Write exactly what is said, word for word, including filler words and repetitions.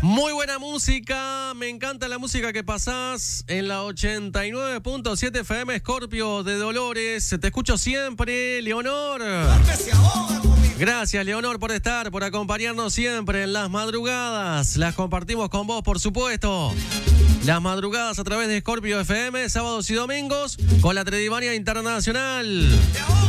Muy buena música, me encanta la música que pasás en la ochenta y nueve punto siete F M Scorpio de Dolores. Te escucho siempre, Leonor. Gracias, Leonor, por estar, por acompañarnos siempre en las madrugadas. Las compartimos con vos, por supuesto. Las madrugadas a través de Scorpio F M, sábados y domingos, con la Tredivania Internacional.